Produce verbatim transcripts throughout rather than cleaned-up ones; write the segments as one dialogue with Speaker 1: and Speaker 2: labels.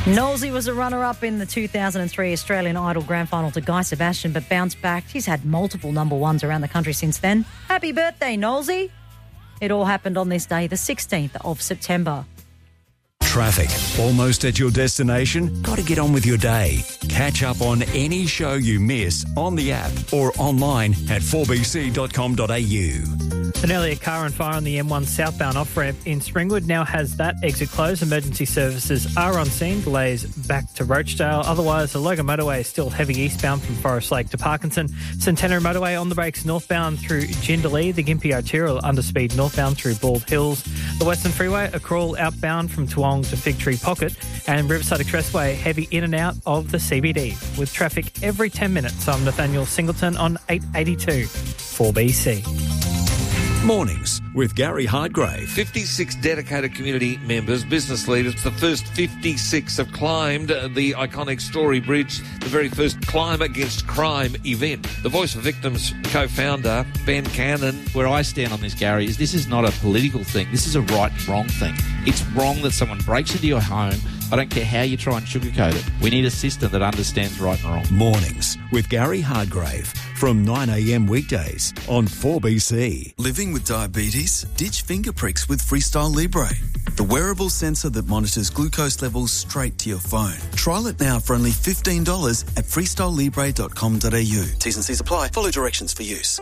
Speaker 1: Nosey was a runner-up in the two thousand three Australian Idol Grand Final to Guy Sebastian, but bounced back. He's had multiple number ones around the country since then. Happy birthday, Nosey. It all happened on this day, the sixteenth of September.
Speaker 2: Traffic. Almost at your destination? Got to get on with your day. Catch up on any show you miss on the app or online at four b c dot com dot a u.
Speaker 3: An earlier car on fire on the M one southbound off-ramp in Springwood now has that exit closed. Emergency services are on scene. Delays back to Roachdale. Otherwise, the Logan Motorway is still heavy eastbound from Forest Lake to Parkinson. Centenary Motorway on the brakes northbound through Jindalee. The Gympie Arterial under speed northbound through Bald Hills. The Western Freeway, a crawl outbound from Toowong to Fig Tree Pocket. And Riverside Expressway, heavy in and out of the C B D. With traffic every ten minutes, I'm Nathaniel Singleton on eight eighty-two four B C.
Speaker 2: Mornings with Gary Hardgrave.
Speaker 4: fifty-six dedicated community members, business leaders. The first fifty-six have climbed the iconic Story Bridge, the very first Climb Against Crime event. The Voice of Victims co-founder, Ben Cannon.
Speaker 5: Where I stand on this, Gary, is this is not a political thing. This is a right and wrong thing. It's wrong that someone breaks into your home. I don't care how you try and sugarcoat it. We need a system that understands right and wrong.
Speaker 2: Mornings with Gary Hardgrave from nine a m weekdays on four B C.
Speaker 6: Living with diabetes? Ditch finger pricks with Freestyle Libre, the wearable sensor that monitors glucose levels straight to your phone. Trial it now for only fifteen dollars at freestyle libre dot com dot a u. T's and C's apply. Follow directions for use.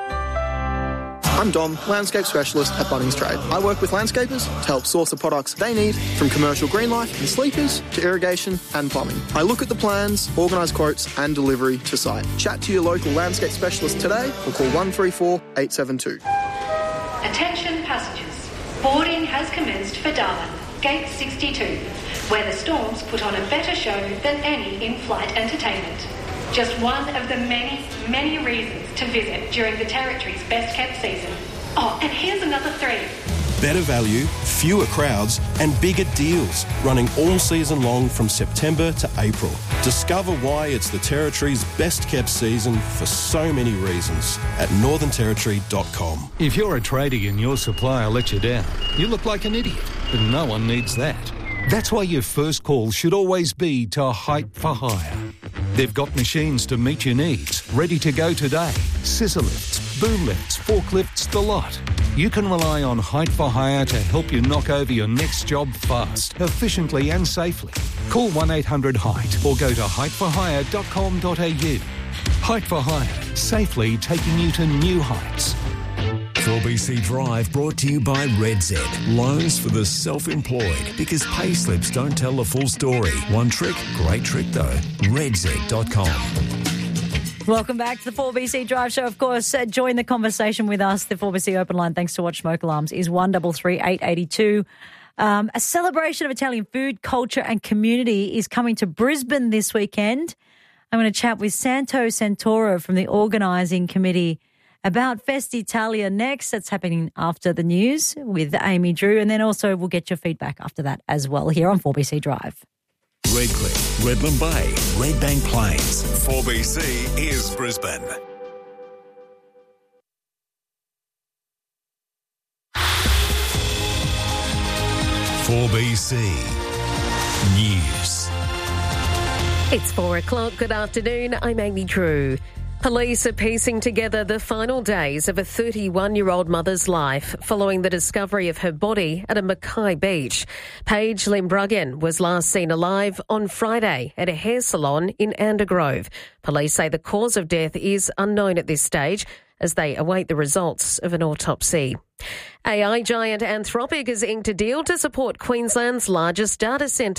Speaker 7: I'm Dom, landscape specialist at Bunnings Trade. I work with landscapers to help source the products they need, from commercial green life and sleepers to irrigation and plumbing. I look at the plans, organise quotes and delivery to site. Chat to your local landscape specialist today or call one three four eight seven two.
Speaker 8: Attention passengers, boarding has commenced for Darwin, Gate sixty-two, where the Storms put on a better show than any in-flight entertainment. Just one of the many, many reasons to visit during the Territory's best-kept season. Oh, and here's another three.
Speaker 9: Better value, fewer crowds and bigger deals running all season long from September to April. Discover why it's the Territory's best-kept season for so many reasons at northern territory dot com.
Speaker 10: If you're a tradie and your supplier lets you down, you look like an idiot, but no one needs that. That's why your first call should always be to Height for Hire. They've got machines to meet your needs, ready to go today. Scissor lifts, boom lifts, forklifts, the lot. You can rely on Height for Hire to help you knock over your next job fast, efficiently and safely. Call one eight hundred height or go to height for hire dot com dot a u. Height for Hire, safely taking you to new heights.
Speaker 2: four B C Drive brought to you by RedZ. Loans for the self-employed, because pay slips don't tell the full story. One trick, great trick though. red z dot com.
Speaker 1: Welcome back to the four B C Drive Show. Of course, uh, join the conversation with us. The four B C open line, thanks to Watch Smoke Alarms, is one three three eight eight two. Um, a celebration of Italian food, culture and community is coming to Brisbane this weekend. I'm going to chat with Santo Santoro from the organising committee about Fest Italia next. That's happening after the news with Amy Drew. And then also we'll get your feedback after that as well here on four B C Drive.
Speaker 2: Redcliffe, Redland Bay, Redbank Plains. four B C is Brisbane. four B C News.
Speaker 11: It's four o'clock. Good afternoon. I'm Amy Drew. Police are piecing together the final days of a thirty-one-year-old mother's life following the discovery of her body at a Mackay beach. Paige Limbruggen was last seen alive on Friday at a hair salon in Andergrove. Police say the cause of death is unknown at this stage as they await the results of an autopsy. A I giant Anthropic has inked a deal to support Queensland's largest data centre